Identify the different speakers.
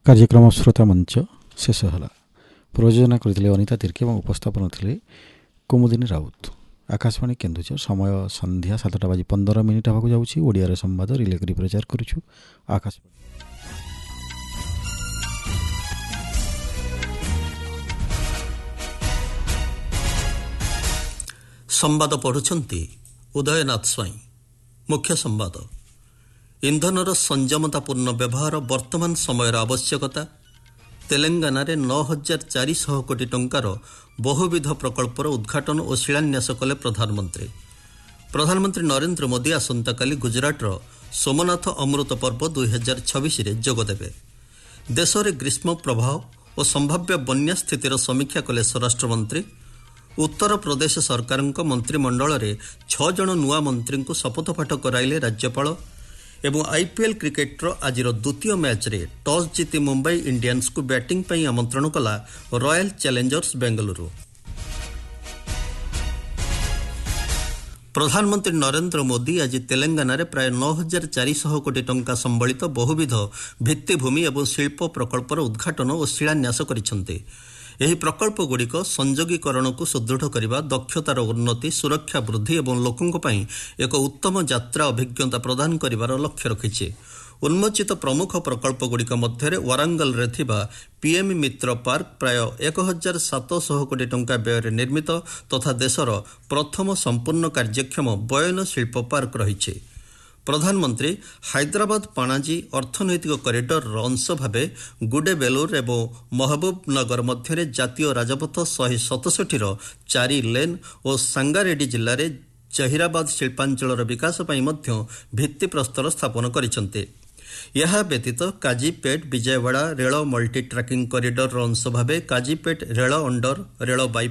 Speaker 1: କାର୍ଯ୍ୟକ୍ରମ ଶ୍ରୋତା ମଞ୍ଚ ଶେଷ ହେଲା। ପ୍ରଯୋଜନା କରିଥିଲେ ଅନିତା ତିର୍କି ଏବଂ ଉପସ୍ଥାପନ ଥିଲେ କୁମୁଦିନୀ ରାଉତ। ଆକାଶବାଣୀ କେନ୍ଦୁଝର, ସମୟ ସନ୍ଧ୍ୟା 7:15 ହେବାକୁ ଯାଉଛି। ଓଡ଼ିଆରେ ସମ୍ବାଦ ରିଲେ କରି ପ୍ରଚାର କରୁଛୁ ଆକାଶବାଣୀ।
Speaker 2: ସମ୍ବାଦ ପଢ଼ୁଛନ୍ତି ଉଦୟନାଥ ସ୍ୱାଇଁ। ମୁଖ୍ୟ ସମ୍ବାଦ। ଇନ୍ଧନର ସଂଯମତାପୂର୍ଣ୍ଣ ବ୍ୟବହାର ବର୍ତ୍ତମାନ ସମୟର ଆବଶ୍ୟକତା। ତେଲେଙ୍ଗାନାରେ 9,400 କୋଟି ଟଙ୍କାର ବହୁବିଧ ପ୍ରକଳ୍ପର ଉଦ୍ଘାଟନ ଓ ଶିଳାନ୍ୟାସ କଲେ ପ୍ରଧାନମନ୍ତ୍ରୀ। ପ୍ରଧାନମନ୍ତ୍ରୀ ନରେନ୍ଦ୍ର ମୋଦି ଆସନ୍ତାକାଲି ଗୁଜରାଟର ସୋମନାଥ ଅମୃତ ପର୍ବ 2026ରେ ଯୋଗଦେବେ। ଦେଶରେ ଗ୍ରୀଷ୍ମ ପ୍ରବାହ ଓ ସମ୍ଭାବ୍ୟ ବନ୍ୟା ସ୍ଥିତିର ସମୀକ୍ଷା କଲେ ସ୍ୱରାଷ୍ଟ୍ରମନ୍ତ୍ରୀ। ଉତ୍ତରପ୍ରଦେଶ ସରକାରଙ୍କ ମନ୍ତ୍ରିମଣ୍ଡଳରେ 6 ଜଣ ନୂଆ ମନ୍ତ୍ରୀଙ୍କୁ ଶପଥପାଠ କରାଇଲେ ରାଜ୍ୟପାଳ। ଏବଂ ଆଇପିଏଲ୍ କ୍ରିକେଟର ଆଜିର ଦ୍ୱିତୀୟ ମ୍ୟାଚ୍ରେ ଟସ୍ ଜିତି ମୁମ୍ବାଇ ଇଣ୍ଡିଆନ୍ସକୁ ବ୍ୟାଟିଂ ପାଇଁ ଆମନ୍ତ୍ରଣ କଲା ରୟାଲ ଚ୍ୟାଲେଞ୍ଜର୍ସ ବେଙ୍ଗାଲୁରୁ। ପ୍ରଧାନମନ୍ତ୍ରୀ ନରେନ୍ଦ୍ର ମୋଦି ଆଜି ତେଲେଙ୍ଗାନାରେ ପ୍ରାୟ 9,400 କୋଟି ଟଙ୍କା ସମ୍ବଳିତ ବହୁବିଧ ଭିତ୍ତିଭୂମି ଏବଂ ଶିଳ୍ପ ପ୍ରକଳ୍ପର ଉଦ୍ଘାଟନ ଓ ଶିଳାନ୍ୟାସ କରିଛନ୍ତି। ଏହି ପ୍ରକଳ୍ପଗୁଡ଼ିକ ସଂଯୋଗୀକରଣକୁ ସୁଦୃଢ଼ କରିବା, ଦକ୍ଷତାର ଉନ୍ନତି, ସୁରକ୍ଷା ବୃଦ୍ଧି ଏବଂ ଲୋକଙ୍କ ପାଇଁ ଏକ ଉତ୍ତମ ଯାତ୍ରା ଅଭିଜ୍ଞତା ପ୍ରଦାନ କରିବାର ଲକ୍ଷ୍ୟ ରଖିଛି। ଉନ୍ମୋଚିତ ପ୍ରମୁଖ ପ୍ରକଳ୍ପଗୁଡ଼ିକ ମଧ୍ୟରେ ୱାରାଙ୍ଗଲରେ ଥିବା ପିଏମ୍ ମିତ୍ର ପାର୍କ ପ୍ରାୟ 1,700 କୋଟି ଟଙ୍କା ବ୍ୟୟରେ ନିର୍ମିତ ତଥା ଦେଶର ପ୍ରଥମ ସମ୍ପୂର୍ଣ୍ଣ କାର୍ଯ୍ୟକ୍ଷମ ବୟନ ଶିଳ୍ପ ପାର୍କ ରହିଛି। ପ୍ରଧାନମନ୍ତ୍ରୀ ହାଇଦ୍ରାବାଦ ପାଣାଜୀ ଅର୍ଥନୈତିକ କରିଡରର ଅଂଶ ଭାବେ ଗୁଡେବେଲୁର ଏବଂ ମହବୁବନଗର ମଧ୍ୟରେ ଜାତୀୟ ରାଜପଥ 167ର 4 ଲେନ୍ ଓ ସାଙ୍ଗାରେଡ୍ଡି ଜିଲ୍ଲାରେ ଜହିରାବାଦ ଶିଳ୍ପାଞ୍ଚଳର ବିକାଶ ପାଇଁ ମଧ୍ୟ ଭିତ୍ତିପ୍ରସ୍ତର ସ୍ଥାପନ କରିଛନ୍ତି। ଏହା ବ୍ୟତୀତ କାଜିପେଟ୍ ବିଜୟୱାଡ଼ା ରେଳ ମଲ୍ଟି ଟ୍ରାକିଂ କରିଡରର ଅଂଶ ଭାବେ କାଜିପେଟ୍ ରେଳ ଅଣ୍ଡର ରେଳ ବାଇପାସ୍